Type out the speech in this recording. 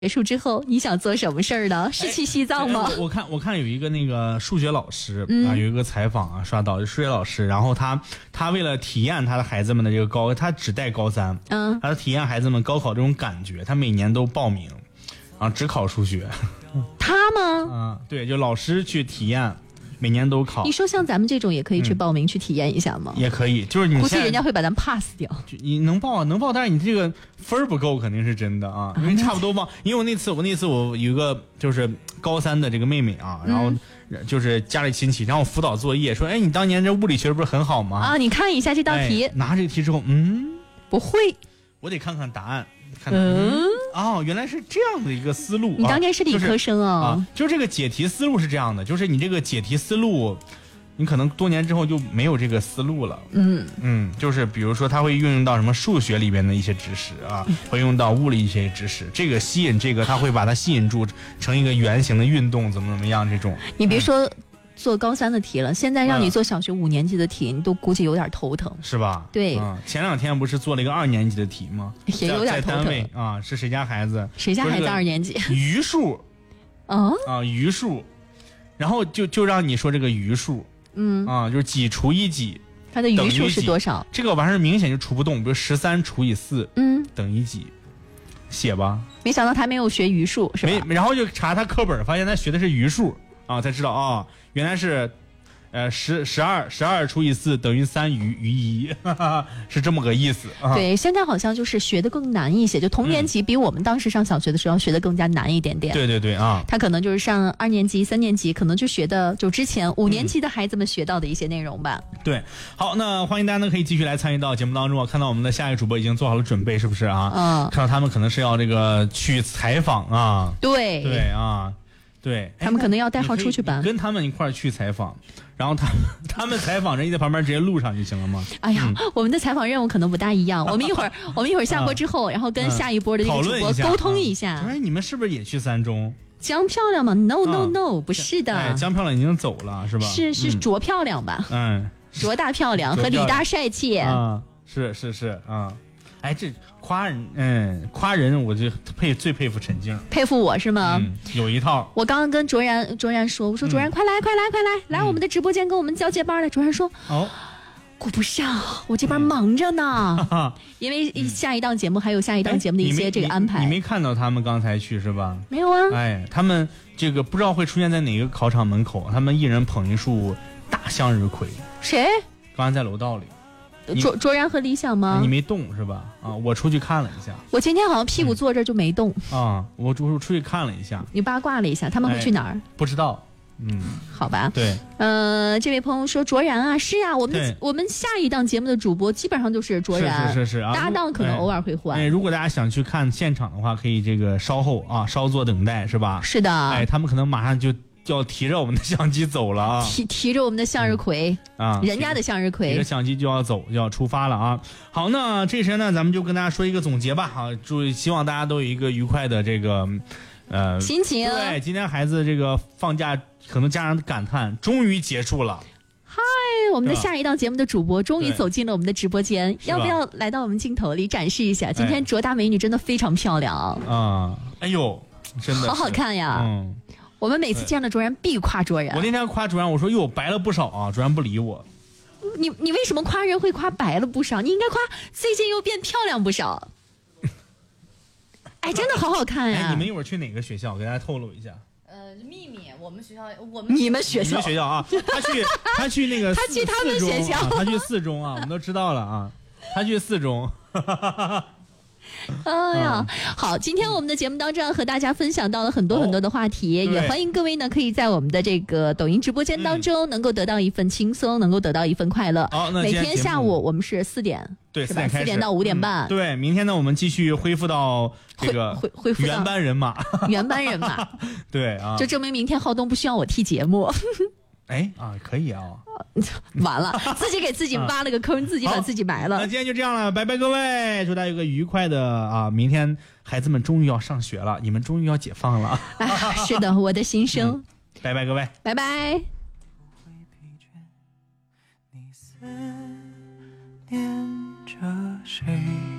结束之后，你想做什么事儿呢？是去西藏吗？ 我看有一个那个数学老师啊，有一个采访啊，刷到数学老师，然后他为了体验他的孩子们的这个他只带高3，他体验孩子们高考这种感觉，他每年都报名，啊，只考数学。 他吗？ 啊，对，就老师去体验。每年都考， 你说像咱们这种也可以去报名去体验一下吗？ 也可以，就是你估计人家会把咱 pass 掉。 你能报，但是你这个分不够肯定是真的啊，因为差不多报。因为我那次我有一个就是高3的这个妹妹啊，然后就是家里亲戚让我辅导作业，说，哎，你当年这物理学的不是很好吗？ 啊，你看一下这道题， 拿这个题之后， 不会， 我得看看答案。原来是这样的一个思路。 你当年是理科生啊？ 就是这个解题思路是这样的，就是你这个解题思路，你可能多年之后就没有这个思路了。就是比如说它会运用到什么数学里边的一些知识啊，会用到物理一些知识，这个吸引这个，它会把它吸引住成一个圆形的运动，怎么样这种。 你别说。做高3的题了，现在让你做小学5年级的题，你都估计有点头疼， 是吧？ 对， 前2天不是做了一个2年级的题吗？ 也有点头疼。 在单位啊，是谁家孩子？ 谁家孩子2年级？ 余数，余数，然后就让你说这个余数，就是几除以几， 它的余数是多少？ 这个玩意儿明显就除不动，比如13除以4，等于几？写吧。 没想到他没有学余数，是吧？ 然后就查他课本，发现他学的是余数。才知道啊，原来是，12除以4等于3余1，是这么个意思。 对，现在好像就是学的更难一些，就同年级比我们当时上小学的时候学的更加难一点点。 对啊， 他可能就是上2年级、3年级，可能就学的就之前5年级的孩子们学到的一些内容吧。 对，好，那欢迎大家呢可以继续来参与到节目当中啊。看到我们的下一个主播已经做好了准备，是不是啊？看到他们可能是要这个去采访啊。 对啊。对， 他们可能要带号出去吧， 跟他们一块儿去采访，然后他们采访着，你在旁边直接录上就行了吗？ 哎呀，我们的采访任务可能不大一样。我们一会儿下播之后，然后跟下一波的这个主播沟通一下。 哎，你们是不是也去3中？ 江漂亮吗 ？No， 不是的。 江漂亮已经走了，是吧？ 是卓漂亮吧？卓大漂亮和李大帅气。 是啊。哎，这夸人，我就最佩服陈静， 佩服我是吗？ 有一套。 我刚刚跟卓然说，我说卓然快来我们的直播间跟我们交接班来。卓然说顾不上，我这边忙着呢，因为下一档节目还有下一档节目的一些这个安排。 你没看到他们刚才去是吧？ 没有啊。 哎，他们这个不知道会出现在哪个考场门口，他们一人捧一束大向日葵。 谁？ 刚才在楼道里。 卓然和理想吗？ 你没动是吧？我出去看了一下。 我今天好像屁股坐这儿就没动。 我出去看了一下。 你八卦了一下，他们会去哪儿？ 不知道。 好吧。 对。 这位朋友说卓然啊，是啊，我们下一档节目的主播基本上就是卓然， 是啊， 搭档可能偶尔会换。 如果大家想去看现场的话，可以这个稍后稍作等待，是吧？ 是的。 哎，他们可能马上就要提着我们的相机走了啊！ 提着我们的向日葵人家的向日葵， 提着相机就要走，就要出发了啊！好，那这时呢，咱们就跟大家说一个总结吧。好，希望大家都有一个愉快的这个心情。 对，今天孩子这个放假，可能家长感叹终于结束了。 嗨，我们的下一档节目的主播终于走进了我们的直播间，要不要来到我们镜头里展示一下？今天卓大美女真的非常漂亮啊！ 哎呦，真的好看呀！我们每次见到卓然必夸卓然。 我那天夸卓然，我说哟白了不少啊，卓然不理我。 你为什么夸人会夸白了不少？你应该夸最近又变漂亮不少。哎，真的好好看呀！ 你们一会儿去哪个学校？给大家透露一下。 秘密，我们学校，你们学校啊？他去那个， 他去他们学校， 他去4中啊，我们都知道了啊，他去4中。 哎呀，好，今天我们的节目当中和大家分享到了很多的话题，也欢迎各位呢可以在我们的这个抖音直播间当中能够得到一份轻松，能够得到一份快乐。每天下午我们是4点， 对，4点开始，4 点到5点半。 对，明天呢我们继续恢复到这个恢复原班人马， 原班人马。 对啊， 就证明明天浩东不需要我替节目。 可以啊！ 完了，自己给自己挖了个坑，自己把自己埋了。 那今天就这样了，拜拜各位，祝大家有个愉快的明天孩子们终于要上学了，你们终于要解放了。 是的，我的心声。 拜拜各位， 拜拜。 你思念着谁？